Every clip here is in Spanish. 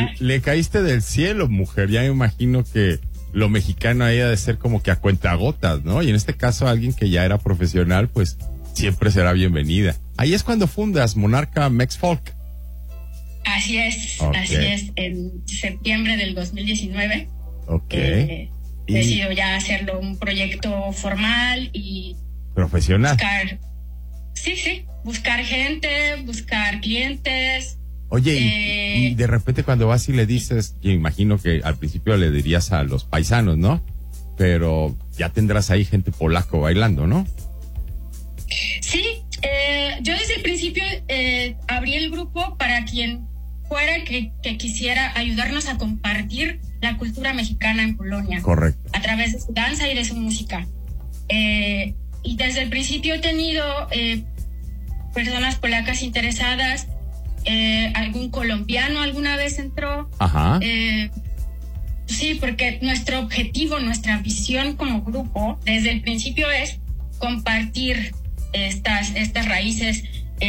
Le caíste del cielo, mujer. Ya me imagino que lo mexicano ahí ha de ser como que a cuentagotas, ¿no? Y en este caso, alguien que ya era profesional, pues siempre será bienvenida. Ahí es cuando fundas Monarca Mex Folk. Así es, en septiembre del 2019. Ok. Decido ya hacerlo un proyecto formal y... Profesional. Buscar gente, buscar clientes. Oye, y de repente cuando vas y le dices, yo imagino que al principio le dirías a los paisanos, ¿no? Pero ya tendrás ahí gente polaco bailando, ¿no? Sí, yo desde el principio abrí el grupo para quien fuera que quisiera ayudarnos a compartir la cultura mexicana en Polonia. Correcto. A través de su danza y de su música. Y desde el principio he tenido personas polacas interesadas, algún colombiano alguna vez entró. Ajá. Sí, porque nuestro objetivo, nuestra visión como grupo, desde el principio es compartir estas raíces.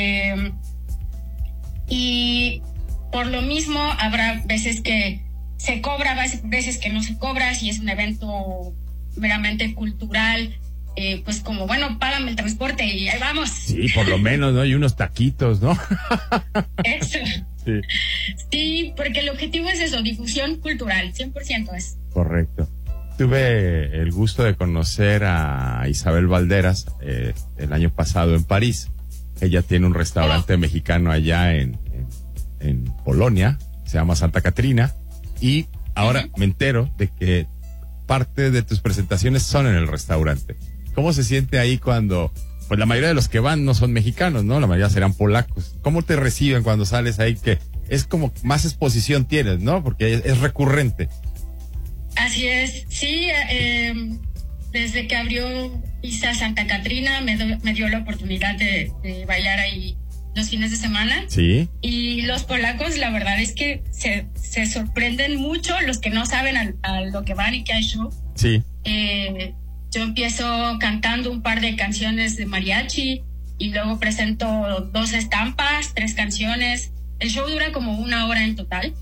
Y por lo mismo habrá veces que se cobra, veces que no se cobra, si es un evento meramente cultural, pues como, bueno, págame el transporte y ahí vamos. Sí, por lo menos, ¿no? Y unos taquitos, ¿no? Eso. Sí, porque el objetivo es eso, difusión cultural, 100% es. Correcto. Tuve el gusto de conocer a Isabel Valderas el año pasado en París. Ella tiene un restaurante mexicano allá en Polonia, se llama Santa Catrina, y ahora me entero de que parte de tus presentaciones son en el restaurante. ¿Cómo se siente ahí cuando, pues la mayoría de los que van no son mexicanos, ¿no? La mayoría serán polacos. ¿Cómo te reciben cuando sales ahí? Que es como más exposición tienes, ¿no? Porque es recurrente. Así es, sí, desde que abrió Isa Santa Catrina me dio la oportunidad de bailar ahí los fines de semana. Sí. Y los polacos, la verdad es que se sorprenden mucho, los que no saben a lo que van y que hay show. Sí. Yo empiezo cantando un par de canciones de mariachi y luego presento 2 estampas, 3 canciones. El show dura como 1 hora en total.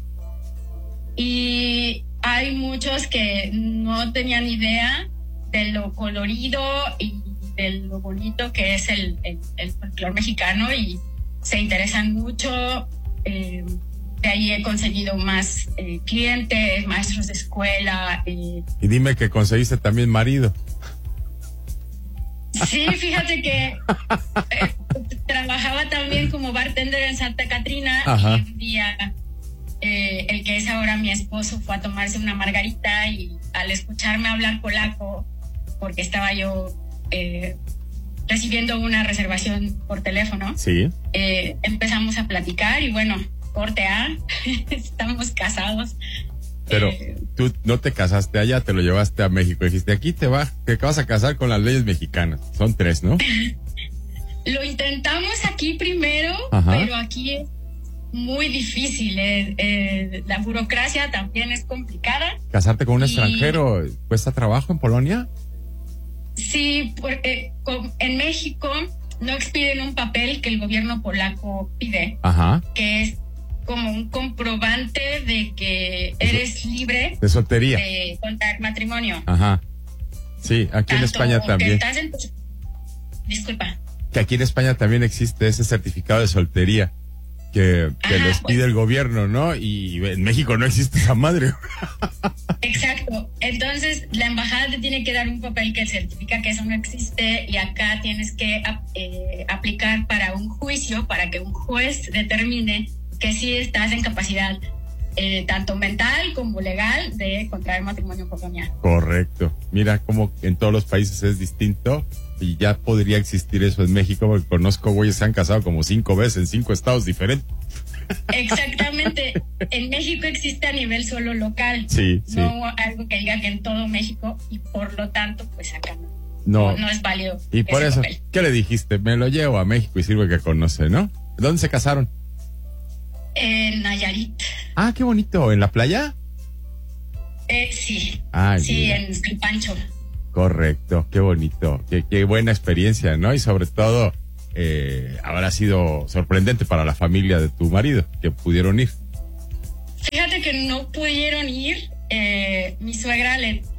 Y hay muchos que no tenían idea de lo colorido y de lo bonito que es el folclore mexicano y se interesan mucho. De ahí he conseguido más clientes, maestros de escuela. Y dime que conseguiste también marido. Sí, fíjate que trabajaba también como bartender en Santa Catrina. Ajá. Y un día el que es ahora mi esposo fue a tomarse una margarita y al escucharme hablar polaco, porque estaba yo recibiendo una reservación por teléfono, sí, empezamos a platicar y bueno, corte A, estamos casados. Pero tú no te casaste allá, te lo llevaste a México. Dijiste, aquí te vas a casar con las leyes mexicanas. Son 3, ¿no? Lo intentamos aquí primero, ajá, pero aquí es muy difícil. La burocracia también es complicada. ¿Casarte con un extranjero cuesta trabajo en Polonia? Sí, porque en México no expiden un papel que el gobierno polaco pide, ajá, que es como un comprobante de que eres libre de soltería, de contraer matrimonio. Ajá. Sí, aquí en España también. Disculpa. Que aquí en España también existe ese certificado de soltería que los pide el gobierno, ¿no? Y en México no existe esa madre. Exacto. Entonces, la embajada te tiene que dar un papel que certifica que eso no existe y acá tienes que aplicar para un juicio, para que un juez determine que sí estás en capacidad tanto mental como legal de contraer matrimonio en Polonia. Correcto. Mira cómo en todos los países es distinto y ya podría existir eso en México, porque conozco güeyes que se han casado como 5 veces en 5 estados diferentes. Exactamente. En México existe a nivel solo local. Sí, no algo que diga que en todo México y por lo tanto, pues acá no es válido. Y por eso, papel. ¿Qué le dijiste? Me lo llevo a México y sirve que conoce, ¿no? ¿Dónde se casaron? En Nayarit. Ah, qué bonito. ¿En la playa? Sí. Ay, sí, mira. en el Pancho. Correcto, qué bonito. Qué buena experiencia, ¿no? Y sobre todo, habrá sido sorprendente para la familia de tu marido, que pudieron ir. Fíjate que no pudieron ir. Mi suegra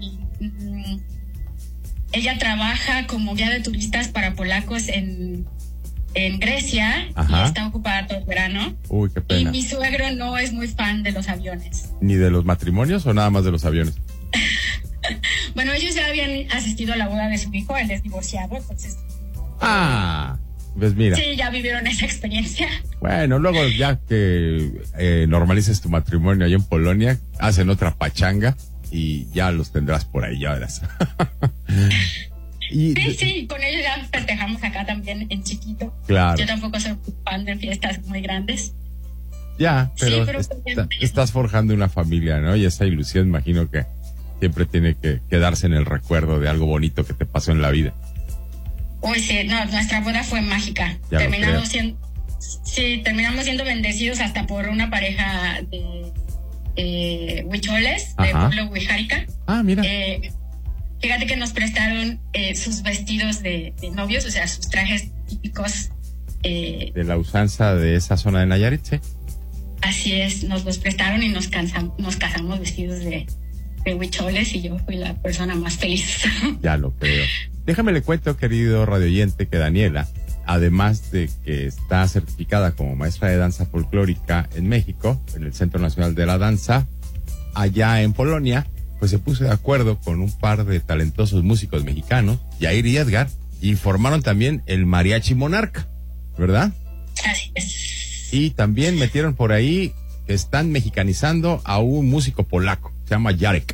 ella trabaja como guía de turistas para polacos en Grecia. Ajá. Y está ocupada todo el verano. Uy, qué Y pena. mi suegro no es muy fan de los aviones. ¿Ni de los matrimonios o nada más de los aviones? Bueno, ellos ya habían asistido a la boda de su hijo, él es divorciado, entonces Ah, pues mira. sí, ya vivieron esa experiencia. Bueno, luego ya que normalices tu matrimonio ahí en Polonia, hacen otra pachanga y ya los tendrás por ahí, ya verás. Y, Sí, con ellos ya festejamos acá también en chiquito. claro, Yo tampoco soy fan de fiestas muy grandes. ya, pero, Sí, pero estás forjando una familia, ¿no? Y esa ilusión, imagino que siempre tiene que quedarse en el recuerdo de algo bonito que te pasó en la vida. Uy, sí, no, nuestra boda fue mágica. Ya lo creo. Terminamos siendo bendecidos hasta por una pareja de huicholes, de Ajá. pueblo Huijárica. Ah, mira. Fíjate que nos prestaron sus vestidos de novios, o sea, sus trajes típicos. De la usanza de esa zona de Nayarit, sí. Así es, nos los prestaron y nos casamos vestidos de huicholes y yo fui la persona más feliz. Ya lo creo. Déjame le cuento, querido radioyente, que Daniela, además de que está certificada como maestra de danza folclórica en México, en el Centro Nacional de la Danza, allá en Polonia, pues se puso de acuerdo con un par de talentosos músicos mexicanos, Jair y Edgar, y formaron también el Mariachi Monarca, ¿verdad? Así es. Y también metieron por ahí que están mexicanizando a un músico polaco, se llama Jarek.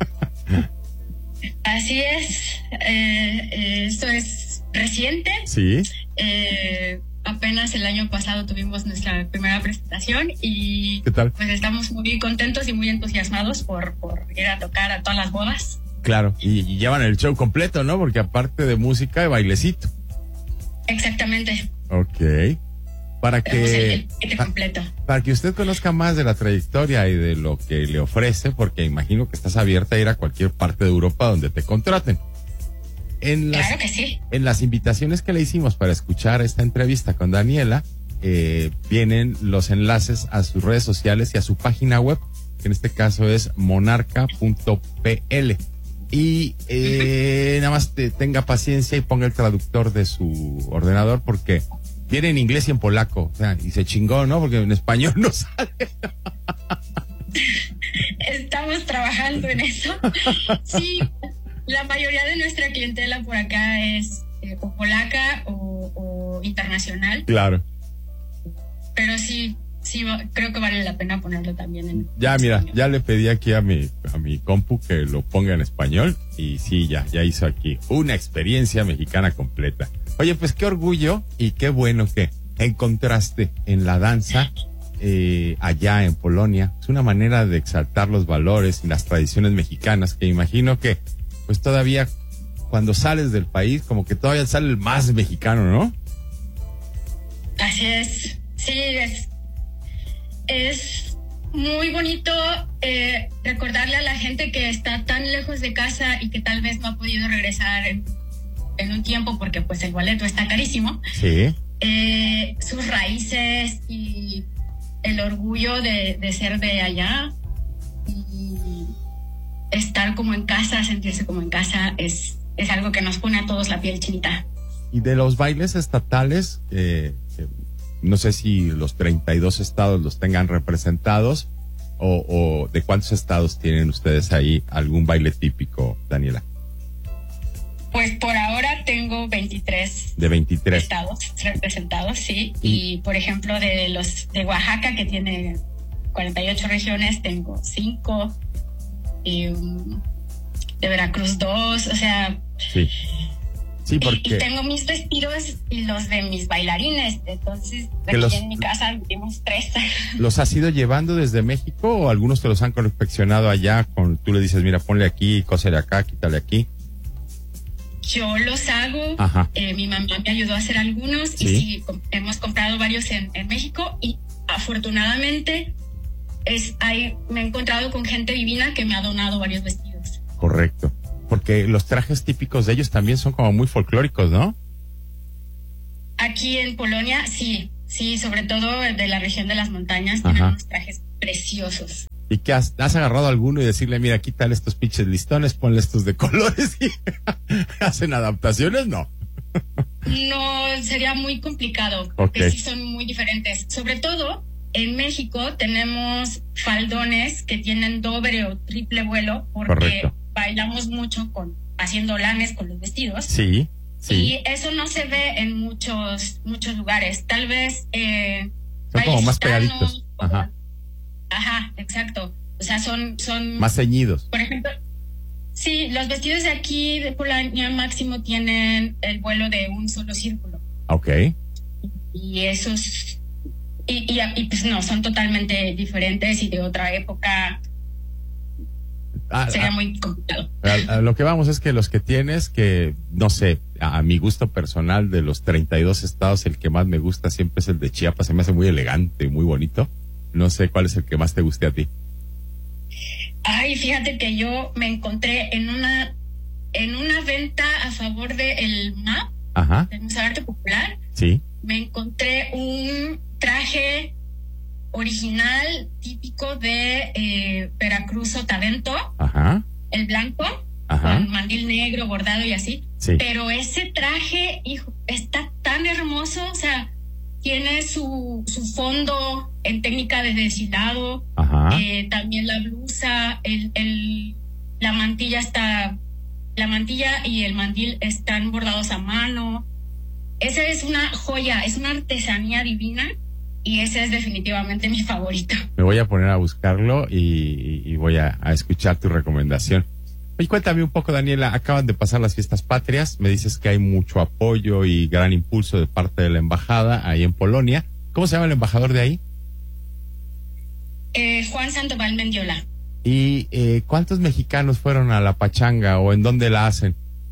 Así es. Esto es reciente. Sí. Apenas el año pasado tuvimos nuestra primera presentación y ¿Qué tal? pues estamos muy contentos y muy entusiasmados por ir a tocar a todas las bodas. Claro, y llevan el show completo, ¿no? Porque aparte de música, hay bailecito. Exactamente. Ok. Para Tenemos que, el paquete completo. para que usted conozca más de la trayectoria y de lo que le ofrece, porque imagino que estás abierta a ir a cualquier parte de Europa donde te contraten. Claro que sí. En las invitaciones que le hicimos para escuchar esta entrevista con Daniela, vienen los enlaces a sus redes sociales y a su página web, que en este caso es monarca.pl. Y nada más tenga paciencia y ponga el traductor de su ordenador porque viene en inglés y en polaco. O sea, y se chingó, ¿no? Porque en español no sale. Estamos trabajando en eso. Sí, la mayoría de nuestra clientela por acá es o polaca o internacional. Claro. Pero sí, creo que vale la pena ponerlo también en Ya, mira, español. ya le pedí aquí a mi compu que lo ponga en español y sí, ya hizo aquí una experiencia mexicana completa. Oye, pues qué orgullo y qué bueno que encontraste en la danza allá en Polonia. Es una manera de exaltar los valores y las tradiciones mexicanas que imagino que pues todavía cuando sales del país como que todavía sale el más mexicano, ¿no? Así es. Sí, es muy bonito recordarle a la gente que está tan lejos de casa y que tal vez no ha podido regresar en un tiempo porque pues el boleto está carísimo. Sí. Sus raíces y el orgullo de ser de allá y estar como en casa, sentirse como en casa es algo que nos pone a todos la piel chinita. Y de los bailes estatales, no sé si los 32 estados los tengan representados o de cuántos estados tienen ustedes ahí algún baile típico, Daniela. Pues por ahora tengo 23 De 23. estados representados, sí. Y por ejemplo de Oaxaca, que tiene 48 regiones, tengo 5. Y de Veracruz 2, o sea. Sí. Sí, porque y tengo mis vestidos y los de mis bailarines. Entonces, Que aquí en mi casa vivimos 3. ¿los has ido llevando desde México o algunos te los han confeccionado allá? Tú le dices, mira, ponle aquí, cósele acá, quítale aquí. Yo los hago. Ajá. Mi mamá me ayudó a hacer algunos. Sí. Y sí, hemos comprado varios en México. Y afortunadamente me he encontrado con gente divina que me ha donado varios vestidos. Correcto. Porque los trajes típicos de ellos también son como muy folclóricos, ¿no? Aquí en Polonia, sí, sobre todo de la región de las montañas, Ajá. tienen unos trajes preciosos. ¿Y qué has agarrado alguno y decirle, mira, quítale estos pinches listones, ponle estos de colores y hacen adaptaciones? No. No, sería muy complicado, Ok. porque sí son muy diferentes. Sobre todo, en México tenemos faldones que tienen doble o triple vuelo, porque Correcto. bailamos mucho haciendo lames con los vestidos. Sí, sí. Y eso no se ve en muchos lugares. Tal vez Son como más gitanos, pegaditos. Ajá. Ajá, exacto. O sea, son Más ceñidos. por ejemplo, sí, los vestidos de aquí de Polonia máximo tienen el vuelo de un solo círculo. Ok. Y esos y pues no, son totalmente diferentes y de otra época. Sería muy complicado. A lo que vamos es que los que tienes, que no sé, a mi gusto personal, de los 32 estados, el que más me gusta siempre es el de Chiapas. Se me hace muy elegante, muy bonito. No sé cuál es el que más te guste a ti. Ay, fíjate que yo me encontré en una venta a favor del MAP, Ajá. del Museo de Arte Popular. Sí. Me encontré un traje original típico de Veracruz Sotavento, Ajá. el blanco, Ajá. con mandil negro, bordado y así. Sí. Pero ese traje, hijo, está tan hermoso, o sea, tiene su fondo en técnica de deshilado, Ajá. también la blusa, la mantilla y el mandil están bordados a mano. Esa es una joya, es una artesanía divina y ese es definitivamente mi favorito. Me voy a poner a buscarlo y voy a escuchar tu recomendación. Oye, cuéntame un poco, Daniela, acaban de pasar las fiestas patrias, me dices que hay mucho apoyo y gran impulso de parte de la embajada ahí en Polonia. ¿Cómo se llama el embajador de ahí? Juan Sandoval Mendiola. ¿Y cuántos mexicanos fueron a la pachanga o en dónde la hacen?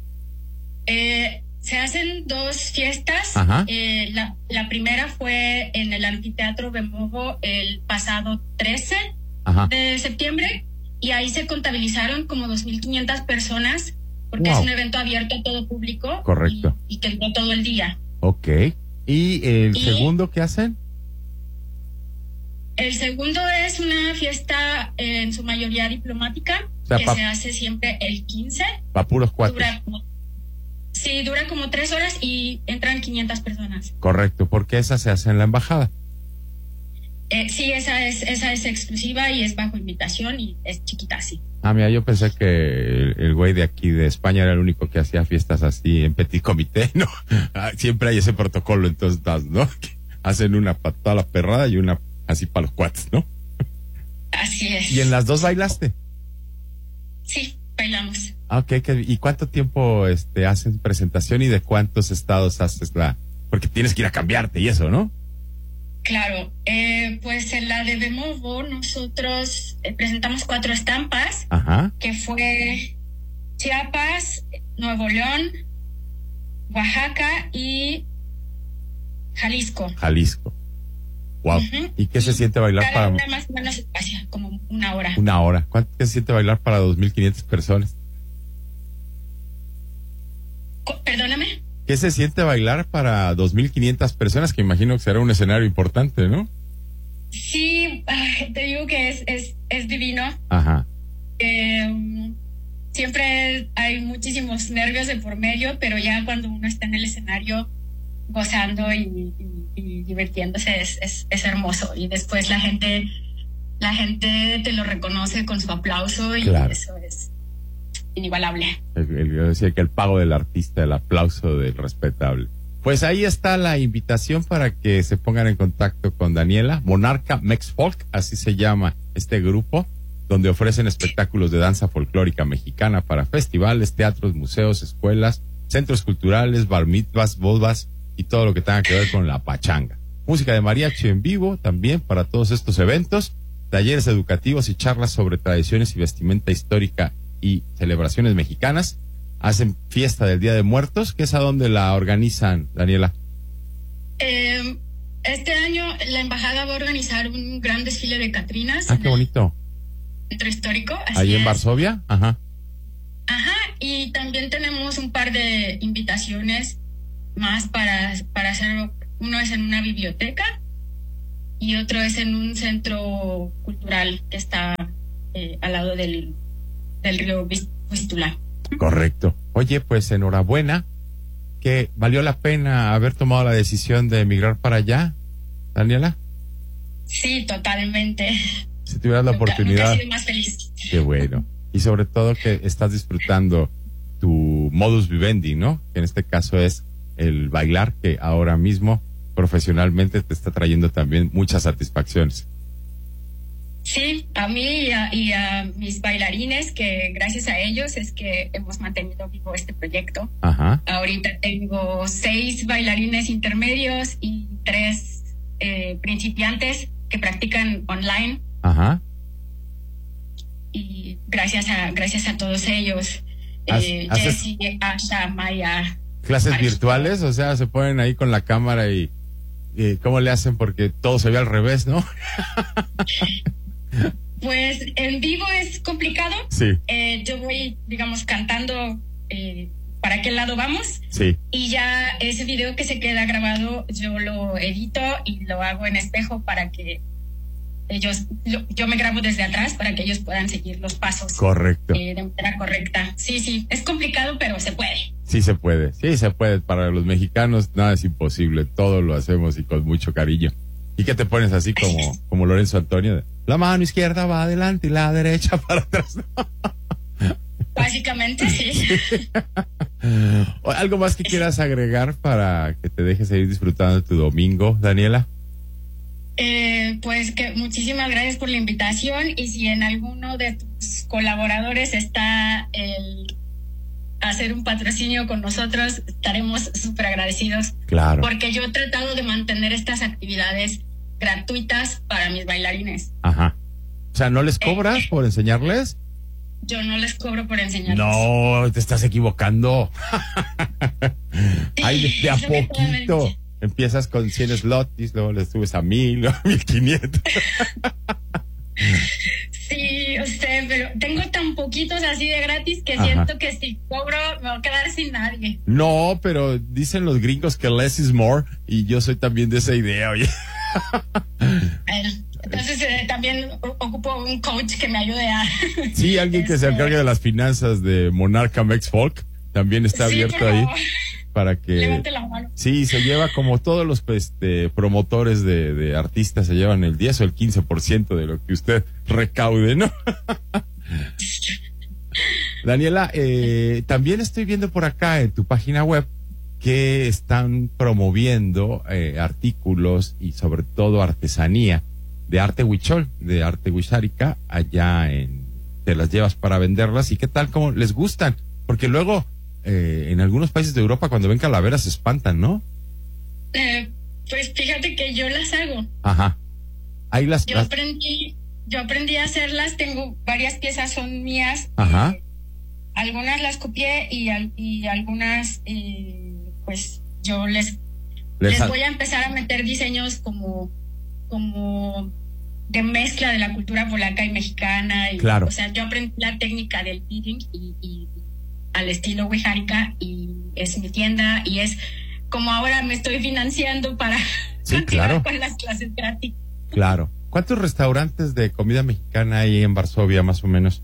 Se hacen dos fiestas. Ajá. La primera fue en el Anfiteatro Bemovo el pasado 13 Ajá. de septiembre y ahí se contabilizaron como 2,500 personas porque Wow. es un evento abierto a todo público. Correcto. Y que duró todo el día. Ok. ¿Y el segundo qué hacen? El segundo es una fiesta en su mayoría diplomática, O sea, que se hace siempre el 15. Pa' puros cuates. Dura como 3 horas y entran 500 personas. Correcto, porque esa se hace en la embajada. Sí, esa es exclusiva y es bajo invitación y es chiquita, sí. Ah, mira, yo pensé que el güey de aquí de España era el único que hacía fiestas así en petit comité, ¿no? Siempre hay ese protocolo, entonces, ¿no? Hacen una para toda la perrada y una así para los cuates, ¿no? Así es. ¿Y en las dos bailaste? Sí, bailamos. Ok, ¿y cuánto tiempo hacen presentación y de cuántos estados haces porque tienes que ir a cambiarte y eso, ¿no? Claro, pues en la de Bemovo nosotros presentamos 4 estampas, Ajá. que fue Chiapas, Nuevo León, Oaxaca y Jalisco. Jalisco. Wow. Ujú. ¿Y qué se siente bailar Cada para una más o menos espacio, como una hora. una hora? ¿Qué se siente bailar para 2,500 personas? Perdóname. ¿Qué se siente bailar para 2,500 personas? Que imagino que será un escenario importante, ¿no? Sí, te digo que es divino. Ajá. Siempre hay muchísimos nervios de por medio, pero ya cuando uno está en el escenario gozando y divirtiéndose es hermoso. Y después la gente te lo reconoce con su aplauso y Claro. eso es inigualable. Yo decía que el pago del artista, el aplauso del respetable. Pues ahí está la invitación para que se pongan en contacto con Daniela. Monarca Mex Folk, así se llama este grupo, donde ofrecen espectáculos de danza folclórica mexicana para festivales, teatros, museos, escuelas, centros culturales, bar mitzvahs, bodas y todo lo que tenga que ver con la pachanga. Música de mariachi en vivo también para todos estos eventos, talleres educativos y charlas sobre tradiciones y vestimenta histórica y celebraciones mexicanas. Hacen fiesta del Día de Muertos, que es a donde la organizan, Daniela. Este año la embajada va a organizar un gran desfile de Catrinas. Ah, qué bonito. Centro histórico. Así Ahí en es. Varsovia, ajá. Ajá, y también tenemos un par de invitaciones más para hacer. Uno es en una biblioteca y otro es en un centro cultural que está al lado del río Vístula. Correcto. Oye, pues enhorabuena, que valió la pena haber tomado la decisión de emigrar para allá, Daniela. Sí, totalmente. Si tuvieras la oportunidad. Nunca he sido más feliz. Qué bueno. Y sobre todo que estás disfrutando tu modus vivendi, ¿no? Que en este caso es el bailar, que ahora mismo profesionalmente te está trayendo también muchas satisfacciones. Sí, a mí y a mis bailarines, que gracias a ellos es que hemos mantenido vivo este proyecto. Ajá. Ahorita tengo 6 bailarines intermedios y 3 principiantes que practican online. Ajá. Y gracias a todos ellos, Jessie, Asha, Maya. ¿Clases Marisol. virtuales? O sea, se ponen ahí con la cámara y ¿cómo le hacen? Porque todo se ve al revés, ¿no? Pues en vivo es complicado. Sí. Yo voy, digamos, cantando para qué lado vamos. Sí. Y ya ese video que se queda grabado, yo lo edito y lo hago en espejo para que yo me grabo desde atrás para que ellos puedan seguir los pasos. Correcto. De manera correcta. Sí, es complicado, pero se puede. Sí se puede. Para los mexicanos nada es imposible. Todo lo hacemos y con mucho cariño. ¿Y qué te pones así como Lorenzo Antonio? La mano izquierda va adelante y la derecha para atrás. Básicamente, sí. ¿Algo más que quieras agregar para que te dejes seguir disfrutando tu domingo, Daniela? Pues que muchísimas gracias por la invitación, y si en alguno de tus colaboradores está el hacer un patrocinio con nosotros, estaremos súper agradecidos. Claro. Porque yo he tratado de mantener estas actividades gratuitas para mis bailarines. Ajá. O sea, ¿no les cobras por enseñarles? Yo no les cobro por enseñarles. No, te estás equivocando. Sí, Ay, de a poquito. efectivamente. Empiezas con 100 slotis, luego le subes a 1000, luego a 1500. Sí, pero tengo tan poquitos así de gratis que Ajá. siento que si cobro me voy a quedar sin nadie. No, pero dicen los gringos que less is more, y yo soy también de esa idea, oye. Bueno, entonces también ocupo un coach que me ayude a... Sí, alguien que se encargue de las finanzas de Monarca Mex Folk también está Sí, abierto pero ahí para que... levante la mano. Sí, se lleva como todos los promotores de artistas, se llevan el 10 o el 15% de lo que usted recaude, ¿no? Daniela, también estoy viendo por acá en tu página web que están promoviendo artículos y sobre todo artesanía de arte huichol, de arte huizárica, allá te las llevas para venderlas. ¿Y qué tal? ¿Cómo les gustan? Porque luego en algunos países de Europa cuando ven calaveras se espantan, ¿no? Pues fíjate que yo las hago. Ajá. Ahí Yo aprendí a hacerlas, tengo varias piezas, son mías. Ajá. Algunas las copié y algunas, pues yo les voy a empezar a meter diseños como de mezcla de la cultura polaca y mexicana. Y, claro. O sea, yo aprendí la técnica del beading y al estilo Huijárica, y es mi tienda, y es como ahora me estoy financiando para continuar con las clases gratis. Claro. ¿Cuántos restaurantes de comida mexicana hay en Varsovia, más o menos?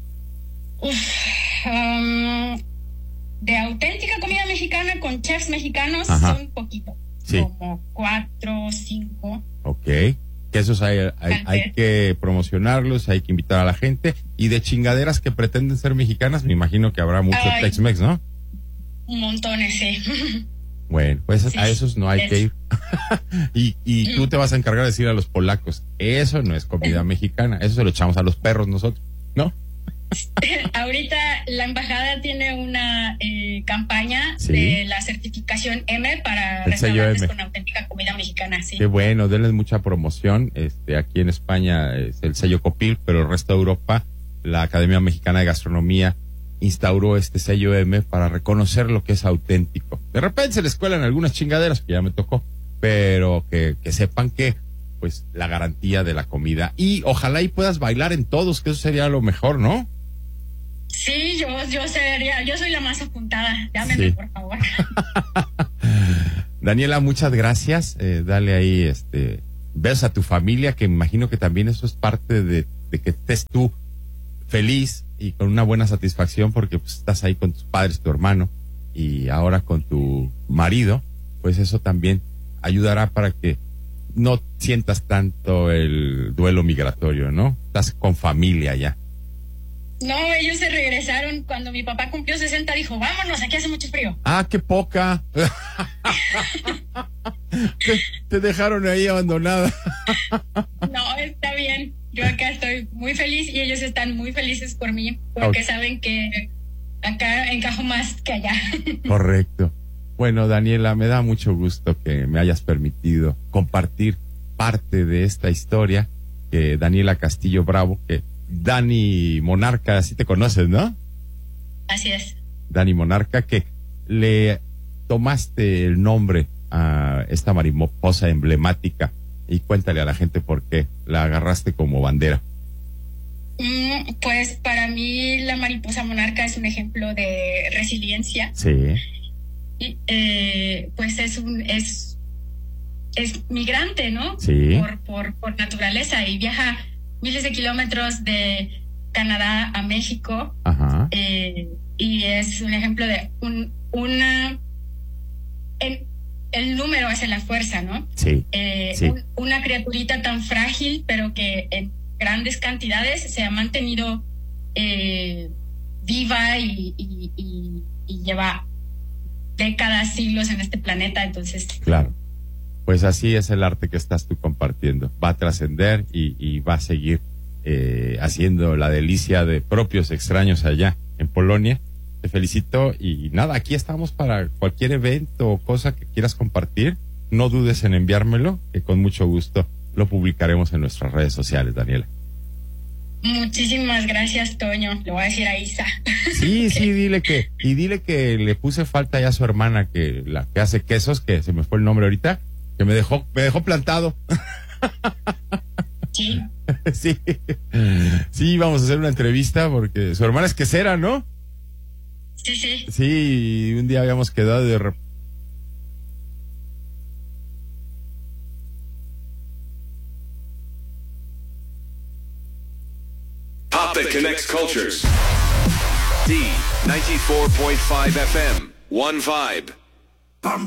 De auténtica comida mexicana con chefs mexicanos, ajá, son poquitos. Sí. Como 4 o 5. Ok. Que esos hay que promocionarlos, hay que invitar a la gente. Y de chingaderas que pretenden ser mexicanas, me imagino que habrá mucho Tex-Mex, ¿no? Montones, sí. Bueno, pues sí, a esos no hay que ir. y tú te vas a encargar de decir a los polacos, eso no es comida mexicana, eso se lo echamos a los perros nosotros, ¿no? Ahorita la embajada tiene una campaña, ¿sí?, de la certificación M para el restaurantes M. con auténtica comida mexicana, sí. Qué bueno, denles mucha promoción. Aquí en España es el sello Copil, pero el resto de Europa, la Academia Mexicana de Gastronomía instauró este sello M para reconocer lo que es auténtico. De repente se les cuelan algunas chingaderas, que ya me tocó, pero que sepan que pues la garantía de la comida, y ojalá y puedas bailar en todos, que eso sería lo mejor, ¿no? Sí, yo soy la más apuntada. Llámenme, sí, por favor. Daniela, muchas gracias. Dale ahí ves a tu familia, que me imagino que también eso es parte de que estés tú feliz y con una buena satisfacción porque pues, estás ahí con tus padres, tu hermano y ahora con tu marido, pues eso también ayudará para que no sientas tanto el duelo migratorio, ¿no? Estás con familia ya. No, ellos se regresaron cuando mi papá cumplió 60, dijo, vámonos, aquí hace mucho frío. Ah, qué poca. te dejaron ahí abandonada. No, está bien. Yo acá estoy muy feliz y ellos están muy felices por mí porque saben que acá encajo más que allá. Correcto. Bueno, Daniela, me da mucho gusto que me hayas permitido compartir parte de esta historia que Daniela Castillo Bravo, que Dani Monarca, así te conoces, ¿no? Así es. Dani Monarca, que le tomaste el nombre a esta mariposa emblemática y cuéntale a la gente por qué la agarraste como bandera. Pues para mí la mariposa monarca es un ejemplo de resiliencia. Sí. Y, pues es migrante, ¿no? Sí. Por naturaleza y viaja miles de kilómetros de Canadá a México. Ajá. Y es un ejemplo de el número hace la fuerza, ¿no? Sí. Sí. Una criaturita tan frágil, pero que en grandes cantidades se ha mantenido viva y lleva décadas, siglos en este planeta, entonces... Claro. Pues así es el arte que estás tú compartiendo. Va a trascender y va a seguir haciendo la delicia de propios extraños allá en Polonia. Te felicito y nada, aquí estamos para cualquier evento o cosa que quieras compartir. No dudes en enviármelo, que con mucho gusto lo publicaremos en nuestras redes sociales, Daniela. Muchísimas gracias, Toño. Le voy a decir a Isa. Sí, dile que le puse falta ya a su hermana, que la que hace quesos, que se me fue el nombre ahorita, que me dejó plantado. Sí. Sí, vamos a hacer una entrevista porque su hermana es quesera, ¿no? Sí. Sí, un día habíamos quedado de Pop that connects cultures. D 94.5 FM. One vibe.